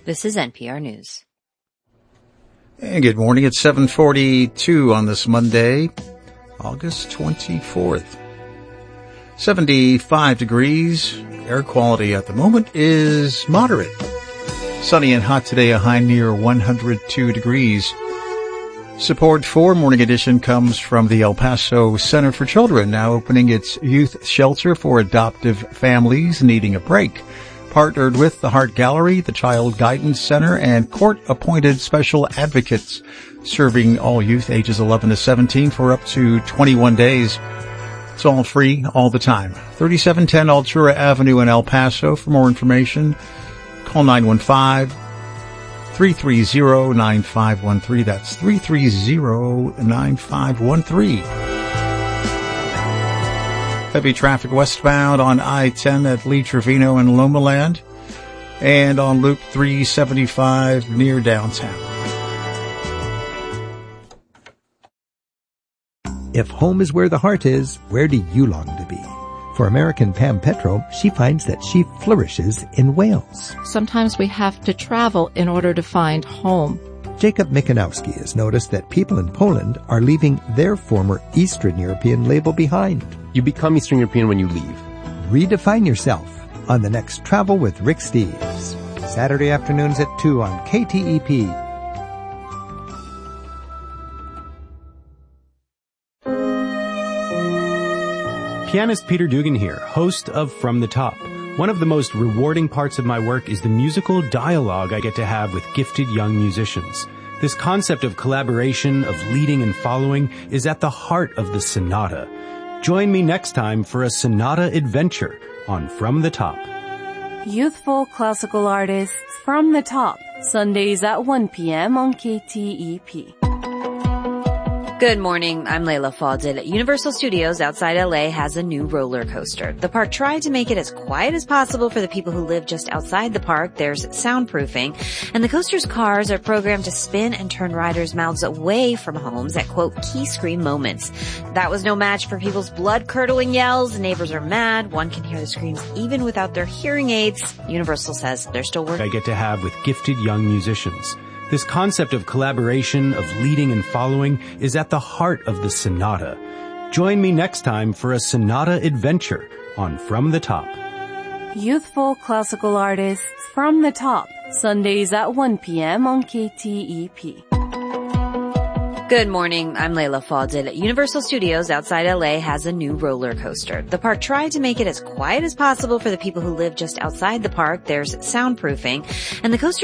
This is NPR News. And good morning. It's 7:42 on this Monday, August 24th. 75 degrees. Air quality at the moment is moderate. Sunny and hot today, a high near 102 degrees. Support for Morning Edition comes from the El Paso Center for Children, now opening its youth shelter for adoptive families needing a break. Partnered with the Heart Gallery, the Child Guidance Center, and court-appointed special advocates serving all youth ages 11 to 17 for up to 21 days. It's all free all the time. 3710 Altura Avenue in El Paso. For more information, call 915-330-9513. That's 330-9513. Heavy traffic westbound on I-10 at Lee Trevino and Lomaland, and on Loop 375 near downtown. If home is where the heart is, where do you long to be? For American Pam Petro, she finds that she flourishes in Wales. Sometimes we have to travel in order to find home. Jacob Mikanowski has noticed that people in Poland are leaving their former Eastern European label behind. You become Eastern European when you leave. Redefine yourself on the next Travel with Rick Steves. Saturday afternoons at 2 on KTEP. Pianist Peter Dugan here, host of From the Top. One of the most rewarding parts of my work is the musical dialogue I get to have with gifted young musicians. This concept of collaboration, of leading and following, is at the heart of the sonata. Join me next time for a sonata adventure on From the Top. Youthful classical artists From the Top, Sundays at 1 p.m. on KTEP. Good morning, I'm Layla Fadil. Universal Studios outside LA has a new roller coaster. The park tried to make it as quiet as possible for the people who live just outside the park. There's soundproofing, and the coaster's cars are programmed to spin and turn riders' mouths away from homes at, quote, key scream moments. That was no match for people's blood-curdling yells. Neighbors are mad. One can hear the screams even without their hearing aids. Universal says they're still working. I get to have with gifted young musicians. This concept of collaboration, of leading and following, is at the heart of the sonata. Join me next time for a sonata adventure on From the Top. Youthful classical artists From the Top, Sundays at 1 p.m. on KTEP. Good morning, I'm Layla Fadil. Universal Studios outside LA has a new roller coaster. The park tried to make it as quiet as possible for the people who live just outside the park. There's soundproofing, and the coaster